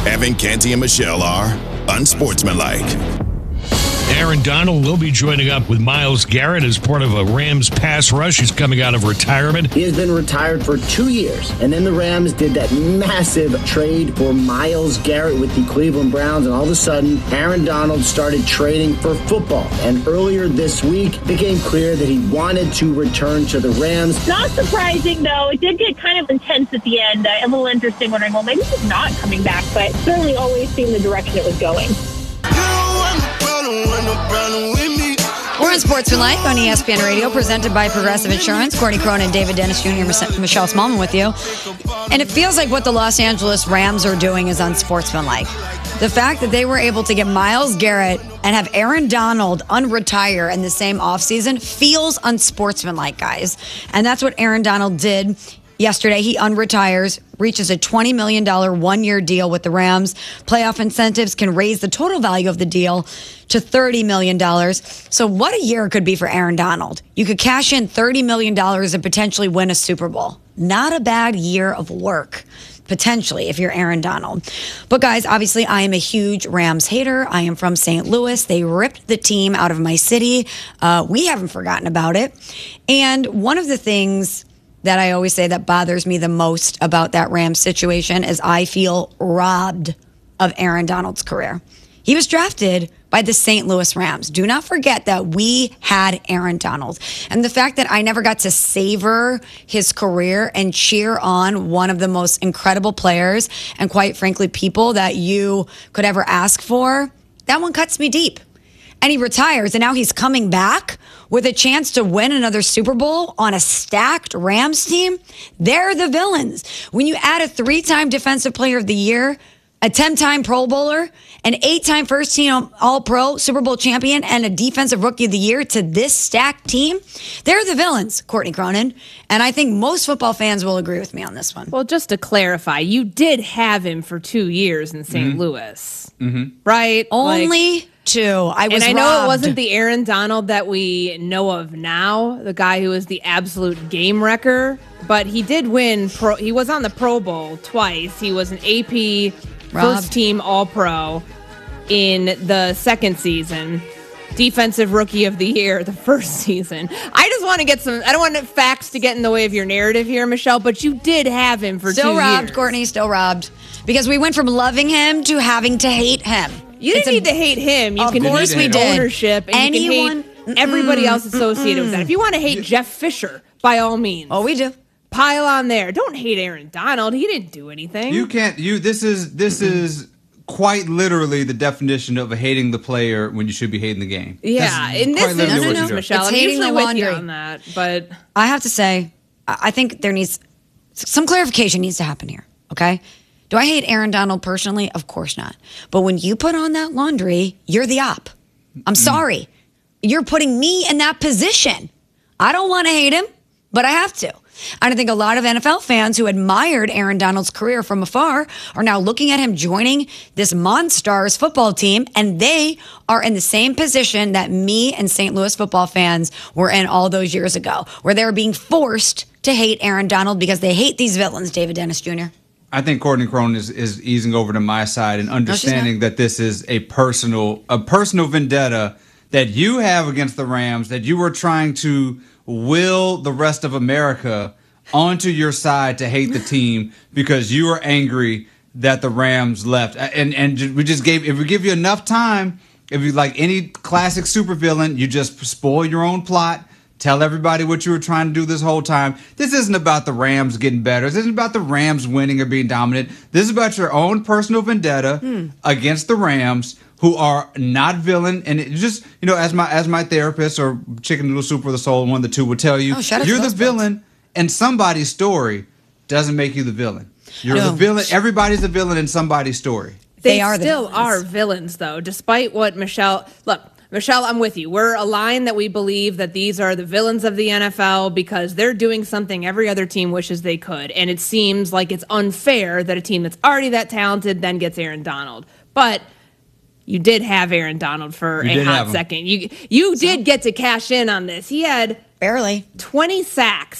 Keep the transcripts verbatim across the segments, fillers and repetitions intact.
Evan, Canty, and Michelle are unsportsmanlike. Aaron Donald will be joining up with Myles Garrett as part of a Rams pass rush. He's coming out of retirement. He has been retired for two years, and then the Rams did that massive trade for Myles Garrett with the Cleveland Browns, and all of a sudden, Aaron Donald started trading for football. And earlier this week, it became clear that he wanted to return to the Rams. Not surprising, though. It did get kind of intense at the end. Uh, a little interesting, wondering, well, maybe he's not coming back, but certainly always seemed the direction it was going. We're on Sportsmanlike on E S P N Radio, presented by Progressive Insurance. Courtney Cronin and David Dennis Junior Michelle Smallman with you. And it feels like what the Los Angeles Rams are doing is unsportsmanlike. The fact that they were able to get Myles Garrett and have Aaron Donald unretire in the same offseason feels unsportsmanlike, guys. And that's what Aaron Donald did yesterday. He unretires, reaches a twenty million dollars one-year deal with the Rams. Playoff incentives can raise the total value of the deal to thirty million dollars. So what a year it could be for Aaron Donald. You could cash in thirty million dollars and potentially win a Super Bowl. Not a bad year of work, potentially, if you're Aaron Donald. But guys, obviously, I am a huge Rams hater. I am from Saint Louis. They ripped the team out of my city. Uh, we haven't forgotten about it. And one of the things that I always say that bothers me the most about that Rams situation is I feel robbed of Aaron Donald's career. He was drafted by the Saint Louis Rams. Do not forget that we had Aaron Donald. And the fact that I never got to savor his career and cheer on one of the most incredible players and, quite frankly, people that you could ever ask for, that one cuts me deep. And he retires, and now he's coming back with a chance to win another Super Bowl on a stacked Rams team. They're the villains. When you add a three-time Defensive Player of the Year, a ten-time Pro Bowler, an eight-time first-team All-Pro, Super Bowl champion, and a Defensive Rookie of the Year to this stacked team, they're the villains, Courtney Cronin. And I think most football fans will agree with me on this one. Well, just to clarify, you did have him for two years in Saint Mm-hmm. Louis, mm-hmm. right? Only... Like, Two. I was and I know robbed. It wasn't the Aaron Donald that we know of now, the guy who was the absolute game wrecker, but he did win. Pro, he was on the Pro Bowl twice. He was an A P robbed. First Team All-Pro in the second season. Defensive Rookie of the Year the first season. I just want to get some, I don't want facts to get in the way of your narrative here, Michelle, but you did have him for still two robbed, years. Courtney, still robbed. Because we went from loving him to having to hate him. You didn't a, need to hate him. You of can course hate we did. ownership, and Anyone, you can hate everybody else associated mm-mm. with that. If you want to hate Jeff Fisher, by all means. Oh, we do. Pile on there. Don't hate Aaron Donald. He didn't do anything. You can't. You. This is this mm-mm. is quite literally the definition of hating the player when you should be hating the game. Yeah, in this instance, no, no, no. Michelle, it's I'm hating usually the with laundry. you on that, but I have to say, I think there needs some clarification needs to happen here. Okay. Do I hate Aaron Donald personally? Of course not. But when you put on that laundry, you're the op. I'm sorry. You're putting me in that position. I don't want to hate him, but I have to. And I think a lot of N F L fans who admired Aaron Donald's career from afar are now looking at him joining this Monstars football team, and they are in the same position that me and Saint Louis football fans were in all those years ago, where they were being forced to hate Aaron Donald because they hate these villains, David Dennis Junior I think Courtney Cronin is, is easing over to my side and understanding no, that this is a personal a personal vendetta that you have against the Rams, that you were trying to will the rest of America onto your side to hate the team because you were angry that the Rams left. And and we just gave if we give you enough time, if you like any classic supervillain, you just spoil your own plot. Tell everybody what you were trying to do this whole time. This isn't about the Rams getting better. This isn't about the Rams winning or being dominant. This is about your own personal vendetta hmm. against the Rams, who are not villain. And it just, you know, as my as my therapist or Chicken Noodle Soup for the Soul, one of the two would tell you, oh, you're the villain, and somebody's story doesn't make you the villain. You're no. the villain. Everybody's the villain in somebody's story. They, they are still the are villains, though, despite what Michelle... Look, Michelle, I'm with you. We're aligned that we believe that these are the villains of the N F L because they're doing something every other team wishes they could. And it seems like it's unfair that a team that's already that talented then gets Aaron Donald. But you did have Aaron Donald for you a hot second. You you so, did get to cash in on this. He had barely twenty sacks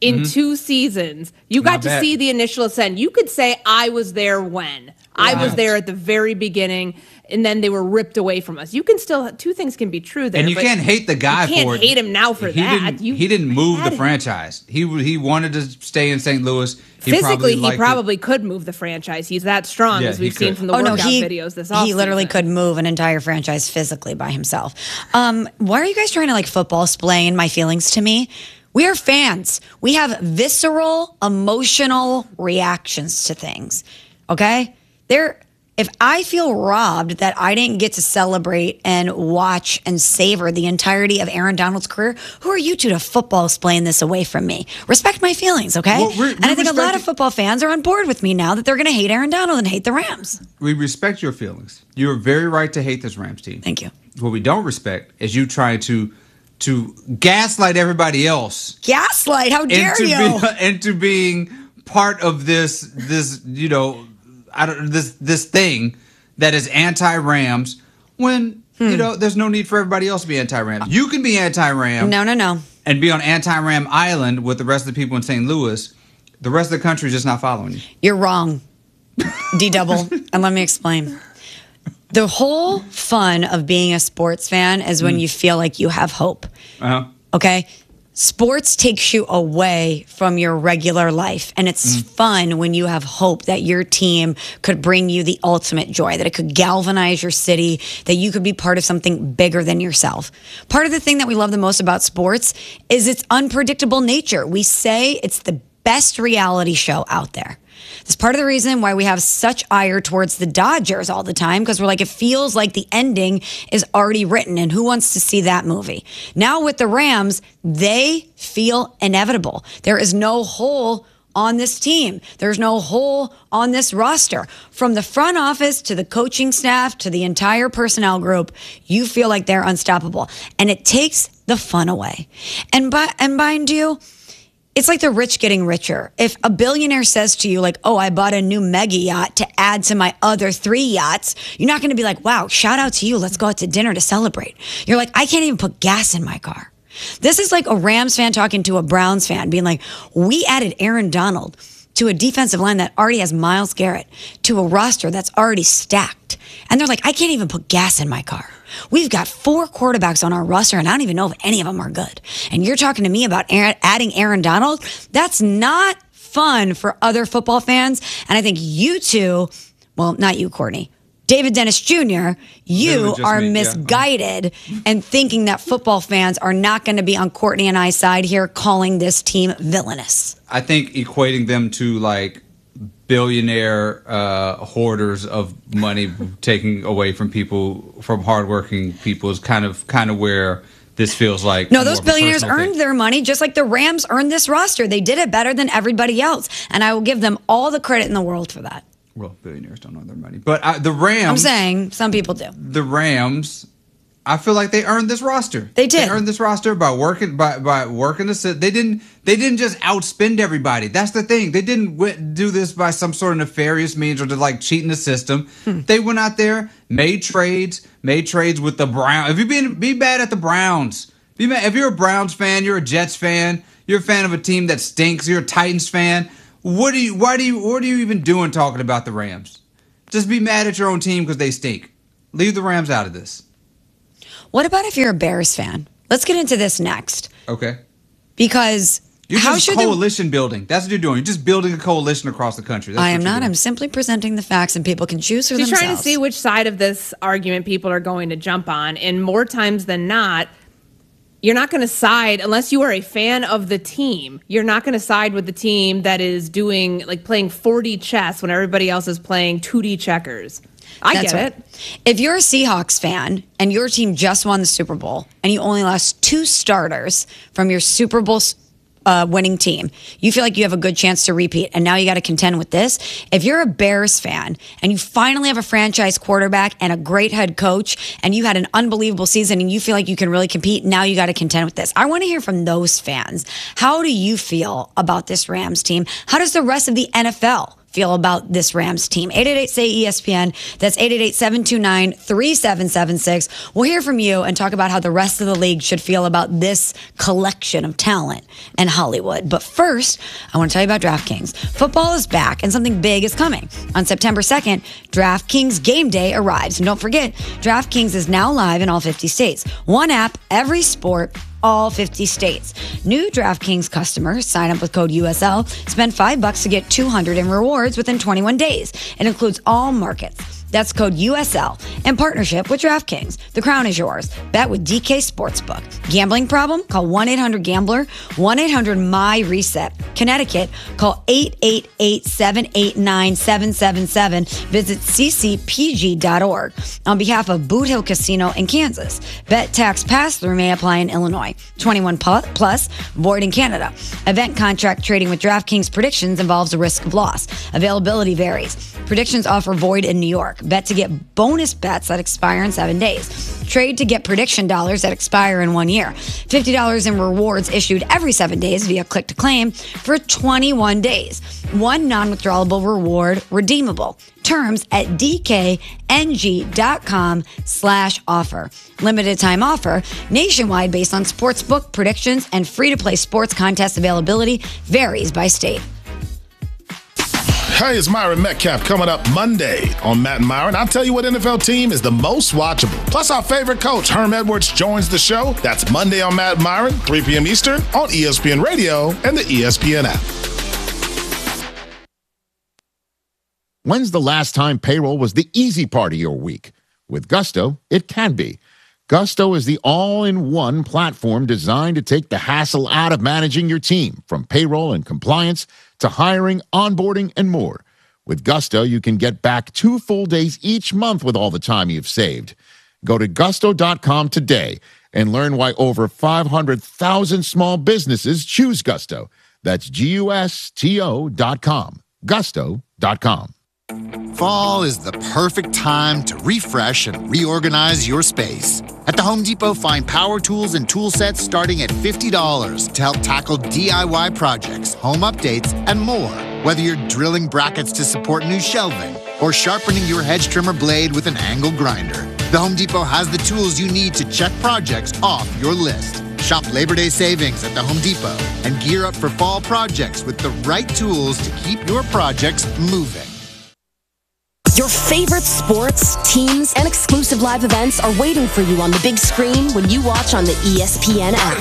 in Mm-hmm. two seasons. You got Not to bad. see the initial ascent. You could say I was there when. I was there at the very beginning, and then they were ripped away from us. You can still, two things can be true there. And you but can't hate the guy you can't for it. hate him now for he that. Didn't, You he didn't move had the him. franchise. He he wanted to stay in Saint Louis. He Physically, probably he liked it. probably could move the franchise. He's that strong, Yeah, as he we've seen could. from the Oh no, workout he videos this he offseason. literally could move an entire franchise physically by himself. Um, why are you guys trying to like football explain my feelings to me? We are fans. We have visceral, emotional reactions to things. Okay, there. If I feel robbed that I didn't get to celebrate and watch and savor the entirety of Aaron Donald's career, who are you two to football explain this away from me? Respect my feelings, okay? Well, we- and I we think a lot respect of it. football fans are on board with me now that they're going to hate Aaron Donald and hate the Rams. We respect your feelings. You're very right to hate this Rams team. Thank you. What we don't respect is you trying to to gaslight everybody else Gaslight, how dare into, you? be, into being part of this this you know I don't this this thing that is anti-Rams when Hmm. you know there's no need for everybody else to be anti-Rams. You can be anti-Ram No, no, no. and be on anti-Ram Island with the rest of the people in Saint Louis. The rest of the country is just not following you. You're wrong, D double. And let me explain. The whole fun of being a sports fan is when you feel like you have hope. Uh-huh. Okay? Sports takes you away from your regular life. And it's fun when you have hope that your team could bring you the ultimate joy, that it could galvanize your city, that you could be part of something bigger than yourself. Part of the thing that we love the most about sports is its unpredictable nature. We say it's the best reality show out there. It's part of the reason why we have such ire towards the Dodgers all the time, because we're like, it feels like the ending is already written, and who wants to see that movie? Now with the Rams, they feel inevitable. There is no hole on this team. There's no hole on this roster. From the front office to the coaching staff to the entire personnel group, you feel like they're unstoppable. And it takes the fun away. And, by, and mind you, it's like the rich getting richer. If a billionaire says to you, like, oh, I bought a new mega yacht to add to my other three yachts, you're not going to be like, wow, shout out to you. Let's go out to dinner to celebrate. You're like, I can't even put gas in my car. This is like a Rams fan talking to a Browns fan being like, we added Aaron Donald to a defensive line that already has Myles Garrett, to a roster that's already stacked. And they're like, I can't even put gas in my car. We've got four quarterbacks on our roster, and I don't even know if any of them are good. And you're talking to me about Aaron, adding Aaron Donald? That's not fun for other football fans. And I think you two, well, not you, Courtney, David Dennis Junior, you Literally just are me, yeah. misguided and thinking that football fans are not going to be on Courtney and I's side here calling this team villainous. I think equating them to like billionaire uh, hoarders of money taking away from people, from hardworking people, is kind of kind of where this feels like. No, more those of a billionaires personal earned thing. their money just like the Rams earned this roster. They did it better than everybody else. And I will give them all the credit in the world for that. Well, billionaires don't earn their money, but uh, the Rams. I'm saying some people do. the Rams, I feel like they earned this roster. They did. They earned this roster by working by by working the. They didn't. They didn't just outspend everybody. That's the thing. They didn't w- do this by some sort of nefarious means or to like cheating the system. Hmm. They went out there, made trades, made trades with the Browns. If you be be bad at the Browns, be mad. If you're a Browns fan, you're a Jets fan, you're a fan of a team that stinks. You're a Titans fan. What do you? Why do you? What are you even doing talking about the Rams? Just be mad at your own team because they stink. Leave the Rams out of this. What about if you're a Bears fan? Let's get into this next. Okay. Because You're how just should the, coalition building. That's what you're doing. You're just building a coalition across the country. That's I what am you're not. doing. I'm simply presenting the facts, and people can choose for She's themselves. trying to see which side of this argument people are going to jump on. And more times than not, you're not going to side unless you are a fan of the team. You're not going to side with the team that is doing like playing four D chess when everybody else is playing two D checkers. I That's get right. it. If you're a Seahawks fan and your team just won the Super Bowl and you only lost two starters from your Super Bowl uh, winning team, you feel like you have a good chance to repeat, and now you got to contend with this. If you're a Bears fan and you finally have a franchise quarterback and a great head coach and you had an unbelievable season and you feel like you can really compete, now you got to contend with this. I want to hear from those fans. How do you feel about this Rams team? How does the rest of the N F L feel about this Rams team. eight eight eight, S A Y, E S P N. That's eight eight eight, seven two nine, three seven seven six. We'll hear from you and talk about how the rest of the league should feel about this collection of talent in Hollywood. But first, I want to tell you about DraftKings. Football is back and something big is coming. On September second, DraftKings Game Day arrives. And don't forget, DraftKings is now live in all fifty states. One app, every sport, all fifty states. New DraftKings customers sign up with code U S L, spend five bucks to get two hundred in rewards within twenty-one days. It includes all markets. That's code U S L in partnership with DraftKings. The crown is yours. Bet with D K Sportsbook. Gambling problem? Call one eight hundred gambler, one eight hundred M Y reset. Connecticut, call eight eight eight, seven eight nine, seven seven seven. Visit c c p g dot org. On behalf of Boot Hill Casino in Kansas, bet tax pass-through may apply in Illinois. twenty-one plus, void in Canada. Event contract trading with DraftKings predictions involves a risk of loss. Availability varies. Predictions offer void in New York. Bet to get bonus bets that expire in seven days. Trade to get prediction dollars that expire in one year. fifty dollars in rewards issued every seven days via click to claim for twenty-one days. One non-withdrawable reward redeemable. Terms at dkng.com slash offer. Limited time offer. Nationwide based on sportsbook predictions and free-to-play sports contest availability varies by state. Hey, it's Myron Metcalf coming up Monday on Matt and Myron. I'll tell you what N F L team is the most watchable. Plus, our favorite coach, Herm Edwards, joins the show. That's Monday on Matt and Myron, three p.m. Eastern on E S P N Radio and the E S P N app. When's the last time payroll was the easy part of your week? With Gusto, it can be. Gusto is the all-in-one platform designed to take the hassle out of managing your team, from payroll and compliance to hiring, onboarding, and more. With Gusto, you can get back two full days each month with all the time you've saved. Go to gusto dot com today and learn why over five hundred thousand small businesses choose Gusto. That's G U S T O dot com. gusto dot com. Fall is the perfect time to refresh and reorganize your space. At the Home Depot, find power tools and tool sets starting at fifty dollars to help tackle D I Y projects, home updates, and more. Whether you're drilling brackets to support new shelving or sharpening your hedge trimmer blade with an angle grinder, the Home Depot has the tools you need to check projects off your list. Shop Labor Day savings at the Home Depot and gear up for fall projects with the right tools to keep your projects moving. Your favorite sports, teams, and exclusive live events are waiting for you on the big screen when you watch on the E S P N app.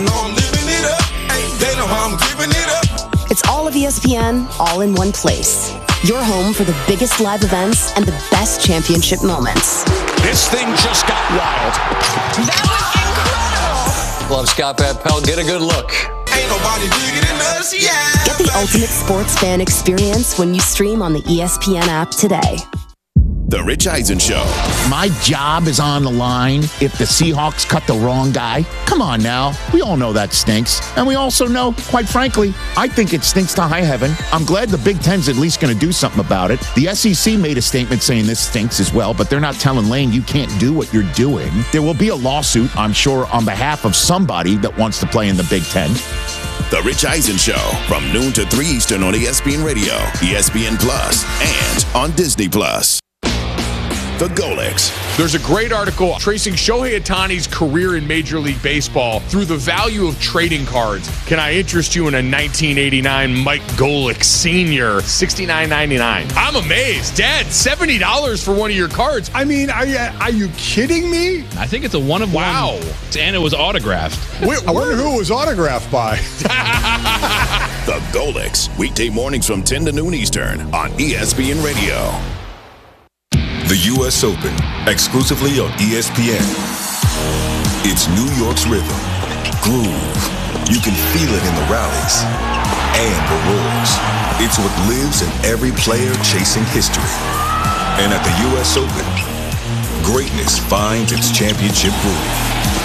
It's all of E S P N, all in one place. Your home for the biggest live events and the best championship moments. This thing just got wild. That was incredible! Love Scott Van Pelt. Get a good look. Ain't nobody bigger than us, yeah. Get the ultimate sports fan experience when you stream on the E S P N app today. The Rich Eisen Show. My job is on the line if the Seahawks cut the wrong guy. Come on now. We all know that stinks. And we also know, quite frankly, I think it stinks to high heaven. I'm glad the Big Ten's at least going to do something about it. The S E C made a statement saying this stinks as well, but they're not telling Lane you can't do what you're doing. There will be a lawsuit, I'm sure, on behalf of somebody that wants to play in the Big Ten. The Rich Eisen Show from noon to three Eastern on E S P N Radio, E S P N Plus, and on Disney Plus. The Golics. There's a great article tracing Shohei Ohtani's career in Major League Baseball through the value of trading cards. Can I interest you in a nineteen eighty-nine Mike Golick Senior sixty-nine ninety-nine? I'm amazed. Dad, seventy dollars for one of your cards. I mean, are you, are you kidding me? I think it's a one of wow. one. And it was autographed. Wait, I wonder who it was autographed by. The Golics. Weekday mornings from ten to noon Eastern on E S P N Radio. The U S Open, exclusively on E S P N. It's New York's rhythm, groove. You can feel it in the rallies and the roars. It's what lives in every player chasing history. And at the U S Open, greatness finds its championship groove.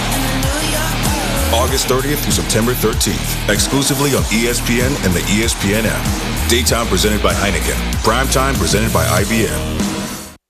August thirtieth through September thirteenth, exclusively on E S P N and the E S P N app. Daytime presented by Heineken. Primetime presented by I B M.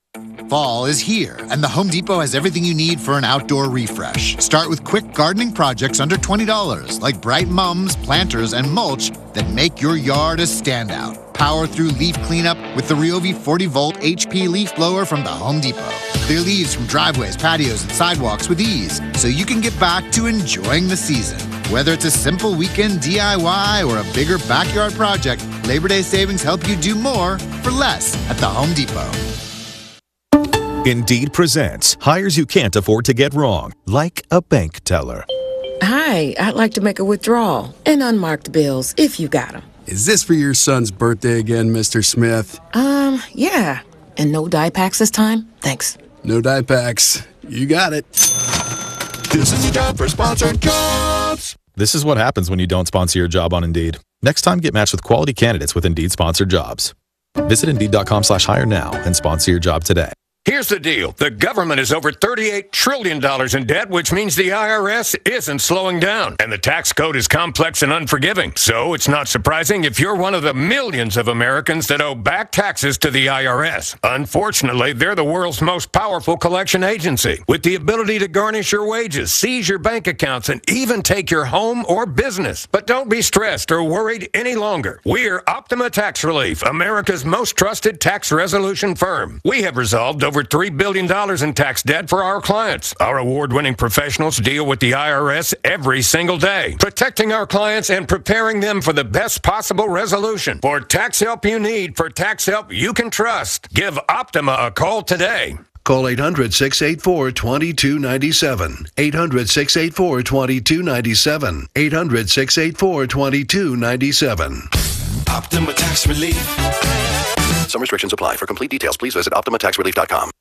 Fall is here, and the Home Depot has everything you need for an outdoor refresh. Start with quick gardening projects under twenty dollars, like bright mums, planters, and mulch that make your yard a standout. Power through leaf cleanup with the Ryobi forty volt H P leaf blower from the Home Depot. Clear leaves from driveways, patios, and sidewalks with ease, so you can get back to enjoying the season. Whether it's a simple weekend D I Y or a bigger backyard project, Labor Day savings help you do more for less at the Home Depot. Indeed presents hires you can't afford to get wrong, like a bank teller. Hi, I'd like to make a withdrawal and unmarked bills if you got them. Is this for your son's birthday again, Mister Smith? Um, yeah. And no dye packs this time? Thanks. No dye packs. You got it. This is your job for sponsored jobs. This is what happens when you don't sponsor your job on Indeed. Next time, get matched with quality candidates with Indeed sponsored jobs. Visit Indeed.com slash hire now and sponsor your job today. Here's the deal. The government is over thirty-eight trillion dollars in debt, which means the I R S isn't slowing down. And the tax code is complex and unforgiving. So it's not surprising if you're one of the millions of Americans that owe back taxes to the I R S. Unfortunately, they're the world's most powerful collection agency, with the ability to garnish your wages, seize your bank accounts, and even take your home or business. But don't be stressed or worried any longer. We're Optima Tax Relief, America's most trusted tax resolution firm. We have resolved over three billion dollars in tax debt for our clients. Our award-winning professionals deal with the I R S every single day, protecting our clients and preparing them for the best possible resolution. For tax help you need, for tax help you can trust, give Optima a call today. Call eight hundred, six eight four, two two nine seven. eight hundred, six eight four, two two nine seven. eight hundred, six eight four, two two nine seven. Optima Tax Relief. Some restrictions apply. For complete details, please visit Optima Tax Relief dot com.